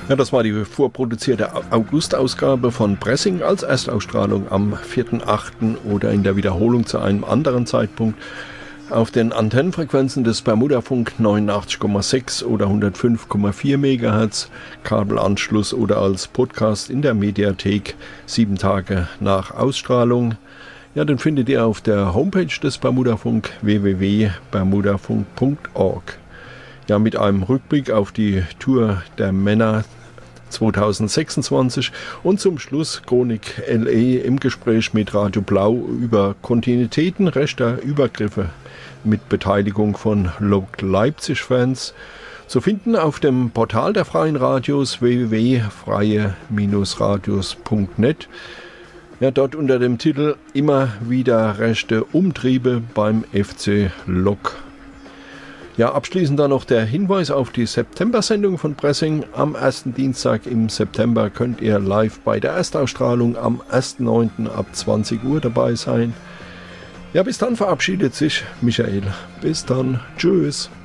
Ja, das war die vorproduzierte August-Ausgabe von Pressing als Erstausstrahlung am 4.8. oder in der Wiederholung zu einem anderen Zeitpunkt auf den Antennenfrequenzen des Bermudafunk 89,6 oder 105,4 MHz, Kabelanschluss oder als Podcast in der Mediathek 7 Tage nach Ausstrahlung. Ja, den findet ihr auf der Homepage des Bermudafunk www.bermudafunk.org. Ja, mit einem Rückblick auf die Tour der Männer 2026 und zum Schluss Chronik LE im Gespräch mit Radio Blau über Kontinuitäten rechter Übergriffe mit Beteiligung von Local Leipzig-Fans zu finden auf dem Portal der Freien Radios www.freie-radios.net. Ja, dort unter dem Titel Immer wieder rechte Umtriebe beim FC Lok. Ja, abschließend dann noch der Hinweis auf die September-Sendung von Pressing. Am ersten Dienstag im September könnt ihr live bei der Erstausstrahlung am 1.9. ab 20 Uhr dabei sein. Ja, bis dann verabschiedet sich Michael. Bis dann. Tschüss.